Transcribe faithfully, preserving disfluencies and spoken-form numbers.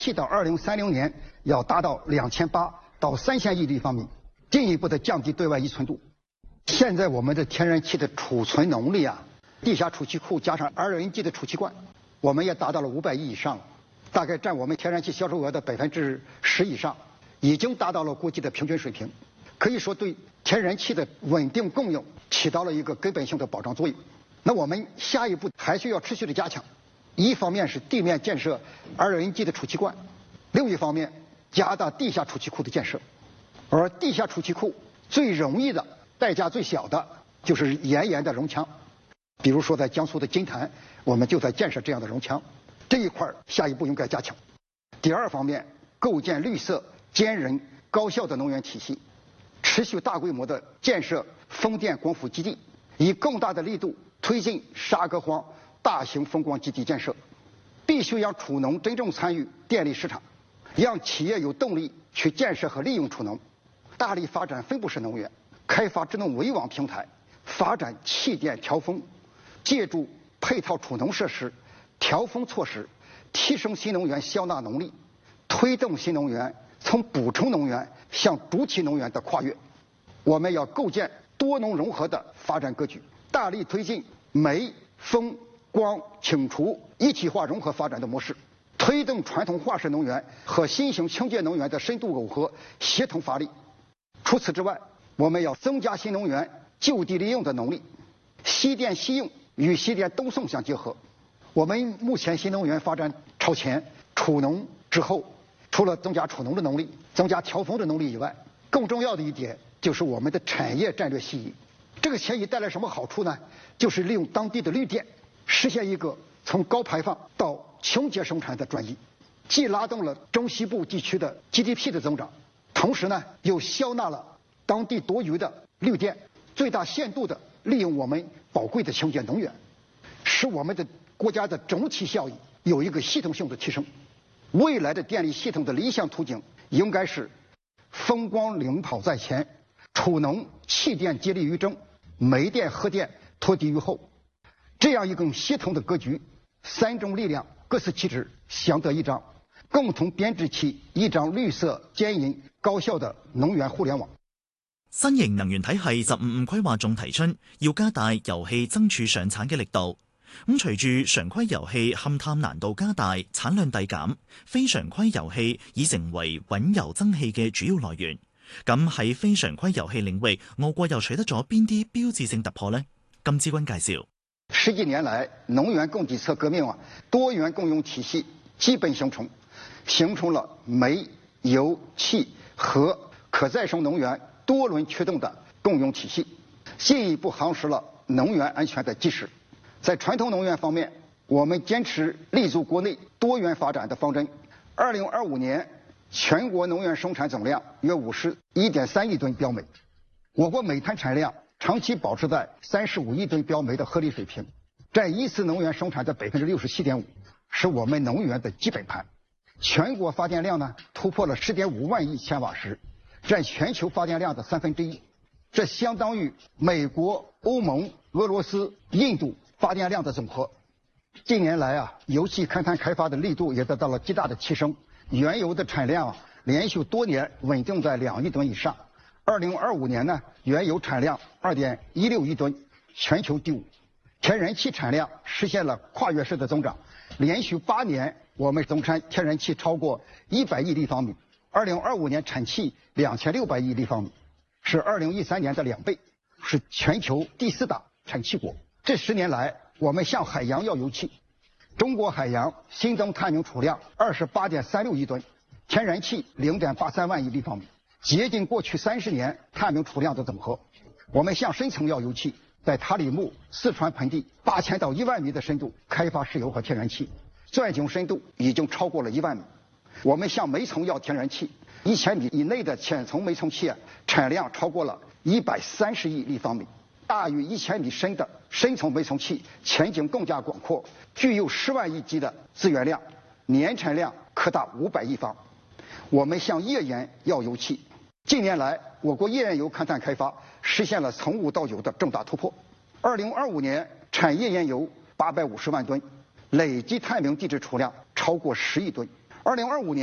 气到二零三零年要达到两千八到三千亿立方米，进一步的降低对外依存度。现在我们的天然气的储存能力啊，地下储气库加上 L N G 的储气罐，我们也达到了五百亿以上了，大概占我们天然气销售额的百分之十以上，已经达到了国际的平均水平，可以说对天然气的稳定供应起到了一个根本性的保障作用。那我们下一步还需要持续的加强，一方面是地面建设 L N G 的储气罐，另一方面加大地下储气库的建设。而地下储气库最容易的、代价最小的就是岩盐的熔墙，比如说在江苏的金坛，我们就在建设这样的熔墙，这一块下一步应该加强。第二方面，构建绿色、坚韧、高效的能源体系，持续大规模的建设风电光伏基地，以更大的力度推进沙革荒大型风光基地建设，必须让储能真正参与电力市场，让企业有动力去建设和利用储能，大力发展分布式能源，开发智能围网平台，发展气电调峰，借助配套储能设施、调峰措施，提升新能源消纳能力，推动新能源从补充能源向主体能源的跨越。我们要构建多能融合的发展格局，大力推进煤、风、光、氢、储一体化融合发展的模式，推动传统化石能源和新型清洁能源的深度耦合，协同发力。除此之外，我们要增加新能源就地利用的能力，西电西用与西电东送相结合。我们目前新能源发展超前，储能之后，除了增加储能的能力、增加调峰的能力以外，更重要的一点就是我们的产业战略西移。这个迁移带来什么好处呢？就是利用当地的绿电，实现一个从高排放到清洁生产的转移，既拉动了中西部地区的 G D P 的增长，同时呢又消纳了当地多余的绿电，最大限度的利用我们宝贵的清洁能源，使我们的国家的整体效益有一个系统性的提升。未来的电力系统的理想途径应该是风光领跑在前，储能气电接力于争，煤电核电拖地于后，这样一个协同的格局，三种力量各司其职，相得益彰，共同编织起一张綠色、堅韌、高效的能源互聯網。 新型能源體系十五五規劃仲提出要加大油氣增儲上產嘅力度。咁隨住常規油氣勘探難度加大、產量遞減，非常規油氣已成為穩油增氣嘅主要來源。咁喺非常規油氣領域，我國又取得咗邊啲標誌性突破呢？金之君介紹。 十幾年來，能源供給側革命啊，多元供應體系基本形成，形成了煤、油、氣、核可再生能源多輪驅動的供應體系，進一步夯實了能源安全的基石。在傳統能源方面，我們堅持立足國內多元發展的方針。二零二五年，全國能源生產總量約五十一點三億噸標煤，我國煤炭產量長期保持在三十五億噸標煤的合理水平，占一次能源生產的百分之六十七點五，是我們能源的基本盤。全國發電量呢突破了十點五萬億千瓦時，占全球發電量的三分之一，這相當於美國、歐盟、俄羅斯、印度發電量的總和。近年來啊，油氣勘探開發的力度也得到了極大的提升，原油的產量連續多年穩定在兩億噸以上。二零二五年呢，原油產量二點一六億噸，全球第五。天然氣產量實現了跨越式的增長，連續八年我們總產天然氣超過一百億立方米。二零二五年產氣兩千六百億立方米，是二零一三年的兩倍，是全球第四大產氣國。這十年來，我們向海洋要油氣，中國海洋新增探明儲量二十八點三六億噸，天然氣零點八三萬億立方米，接近過去三十年探明儲量的總和。我們向深層要油氣，在塔里木、四川盆地八千到一萬米的深度開發石油和天然氣，鑽井深度已經超過了一萬米。我們向煤層要天然氣，一千米以內的淺層煤層氣啊，產量超過了一百三十億立方米。大於一千米深的深層煤層氣前景更加廣闊，具有十萬億級的資源量，年產量可達五百億方。我們向頁岩要油氣，近年來我國頁岩油勘探開發實現了從無到有的重大突破。二零二五年產頁岩油八百五十萬噸，累計探明地質儲量超過十億噸。 二零二五年。